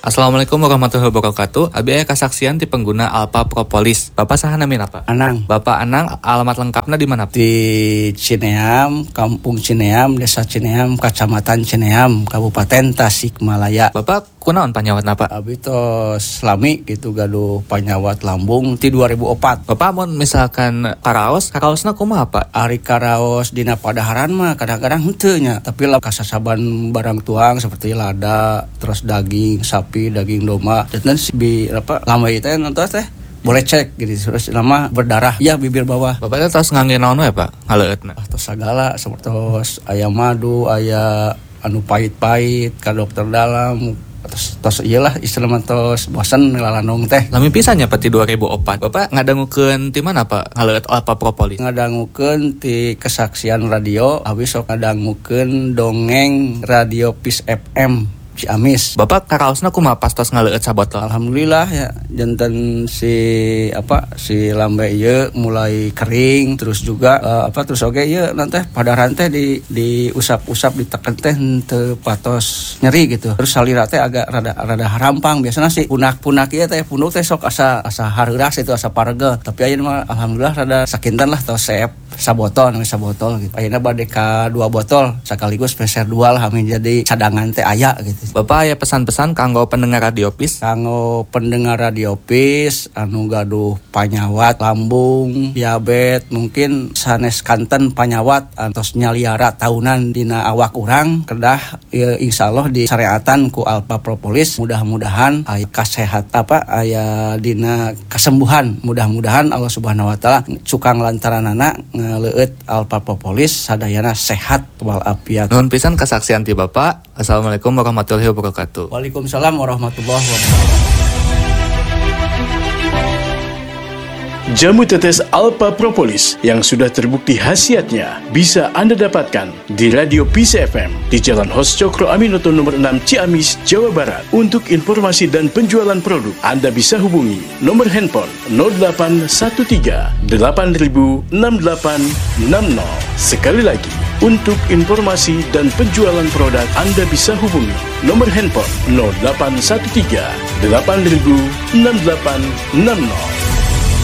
Assalamualaikum warahmatullahi wabarakatuh. Abi aya kasaksian ti pengguna Alpha Propolis. Bapak saha namin apa? Anang. Bapak Anang, alamat lengkapnya di mana? Di Cineam, Kampung Cineam, Desa Cineam, Kecamatan Cineam, Kabupaten Tasikmalaya. Bapak kunaon panyawat apa? Abi tos lami gitu gaduh panyawat lambung ti 2004. Bapak mun misalkan karaosna kumaha Pak? Ari karaos dina padaharan mah kadang-kadang henteu nya, tapi lah kasasaban barang tuang seperti lada, terus daging sapi, daging domba. Dan si lama itu nonton teh boleh cek gitu, terus nama berdarah ya bibir bawah. Bapak tos ngangge naon we Pak? Ngaleutna. Tos sagala seperti aya madu, aya anu pahit-pahit ka dokter dalam. Tos iyalah istilah tos bosan ngelalanong teh. Lami pisannya Pak ti 2004. Bapak ngadangukeun ti mana Pak? Ngaleut Alpha Propolis. Ngadangukeun ti kesaksian radio, habis sok ngadangukeun dongeng radio Peace FM Ciamis. Bapak karaosna kumaha pas tos ngaleut sabotol? Alhamdulillah ya, janten si lambe ieu mulai kering, terus juga terus oge ieu nanti pada rantai di usap-usap diteken teh teu patos nyeri gitu. Terus salira teh agak rada harampang, biasana sih punak-punak ieu teh punuk teh sok asa hareuras itu asa paregel. Tapi ayeuna mah alhamdulillah rada sakinten lah tos seep sabotol gitu. Ayeuna bade ka 2 botol sekaligus peser 2 lah amin jadi cadangan teh aya gitu. Bapak aya pesan-pesan kanggo pendengar Radio Peace? Kanggo pendengar Radio Peace anu gaduh panyawat lambung, diabetes, mungkin sanes kanten panyawat antos nyaliara tahunan dina awak urang kedah insyaallah disareatan ku Alpha Propolis. Mudah-mudahan aya aya dina kesembuhan. Mudah-mudahan Allah Subhanahu wa taala cukang lantaranana ngaleueut Alpha Propolis sadayana sehat walafiat. Nuhun pisan kasaksian ti Bapak. Assalamualaikum warahmatullahi wabarakatuh. Waalaikumsalam warahmatullahi wabarakatuh. Jamu tetes Alpha Propolis yang sudah terbukti khasiatnya bisa Anda dapatkan di Radio Peace FM di Jalan Hos Cokro Aminoto nomor 6 Ciamis, Jawa Barat. Untuk informasi dan penjualan produk, Anda bisa hubungi nomor handphone 0813 8000 6860. Sekali lagi, untuk informasi dan penjualan produk, Anda bisa hubungi nomor handphone 0813 8000 6860.